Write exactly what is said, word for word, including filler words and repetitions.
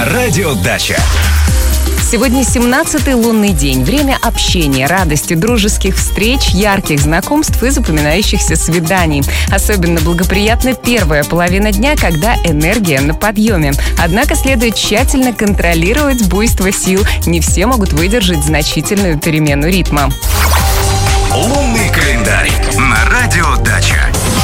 на радио Дача. Сегодня семнадцатый лунный день. Время общения, радости, дружеских встреч, ярких знакомств и запоминающихся свиданий. Особенно благоприятна первая половина дня, когда энергия на подъеме. Однако следует тщательно контролировать буйство сил. Не все могут выдержать значительную перемену ритма. Лунный календарь на радио Дача.